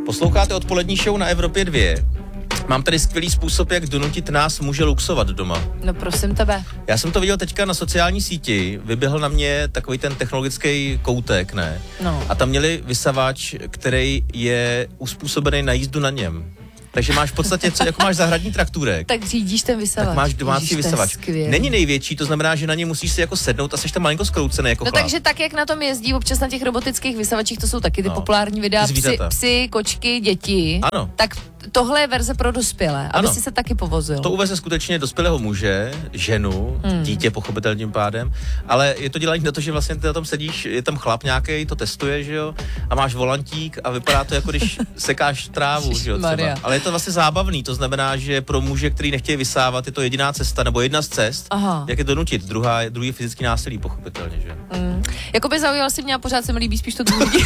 Posloucháte odpolední show na Evropě 2. Mám tady skvělý způsob, jak donutit nás muže luxovat doma. No prosím tebe. Já jsem to viděl teďka na sociální síti, vyběhl na mě takový ten technologický koutek, ne? No. A tam měli vysavač, který je uspůsobený na jízdu na něm. Takže máš v podstatě, jako máš zahradní traktůrek. Tak řídíš ten vysavač. Tak máš domácí vysavač. Není největší, to znamená, že na něj musíš si jako sednout a seš tam malinko skroucený jako No chlap. takže tak, jak na tom jezdí občas na těch robotických vysavačích, to jsou taky ty populární videa, psy, kočky, děti. Ano. Tak tohle je verze pro dospělé, aby si se taky povozil. To uveze skutečně dospělého muže, ženu, dítě pochopitelným pádem, ale je to dělaný na to, že vlastně ty na tom sedíš, je tam chlap nějaký, to testuje, že jo, a máš volantík a vypadá to jako když sekáš trávu, že jo, třeba. Ale je to vlastně zábavný, to znamená, že pro muže, který nechtějí vysávat, je to jediná cesta, nebo jedna z cest, jak je donutit. Druhý fyzický násilí, pochopitelně, že? Jakoby zaujal si mě a pořád se mi líbí spíš to druhý.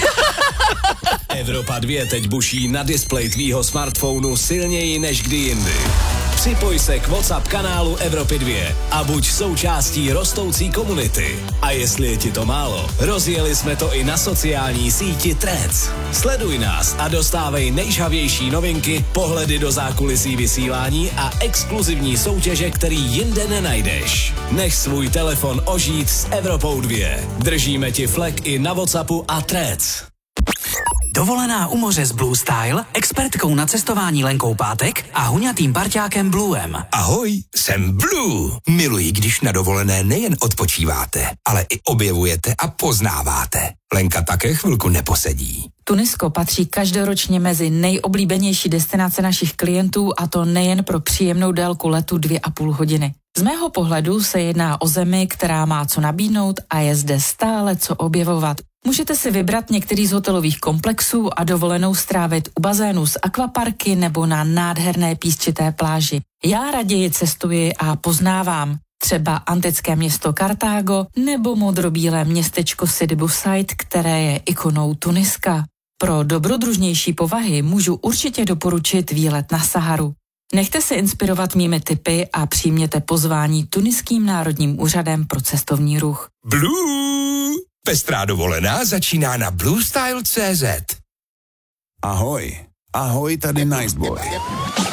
Evropa 2 teď buší na displeji tvýho smartphonu silněji než kdy jindy. Připoj se k WhatsApp kanálu Evropy 2 a buď součástí rostoucí komunity. A jestli je ti to málo, rozjeli jsme to i na sociální síti Threads. Sleduj nás a dostávej nejžhavější novinky, pohledy do zákulisí vysílání a exkluzivní soutěže, který jinde nenajdeš. Nech svůj telefon ožít s Evropou 2. Držíme ti flek i na WhatsAppu a Threads. Dovolená u moře s Blue Style, expertkou na cestování Lenkou Pátek a huňatým parťákem Bluem. Ahoj, jsem Blue. Miluji, když na dovolené nejen odpočíváte, ale i objevujete a poznáváte. Lenka také chvilku neposedí. Tunisko patří každoročně mezi nejoblíbenější destinace našich klientů, a to nejen pro příjemnou délku letu 2,5 hodiny. Z mého pohledu se jedná o zemi, která má co nabídnout a je zde stále co objevovat. Můžete si vybrat některý z hotelových komplexů a dovolenou strávit u bazénu s akvaparky nebo na nádherné písčité pláži. Já raději cestuji a poznávám. Třeba antické město Kartágo nebo modrobílé městečko Sidi Bou Said, které je ikonou Tuniska. Pro dobrodružnější povahy můžu určitě doporučit výlet na Saharu. Nechte se inspirovat mými tipy a přijměte pozvání Tuniským národním úřadem pro cestovní ruch. Blue! Pestrá dovolená začíná na bluestyle.cz. Ahoj, tady Niceboy.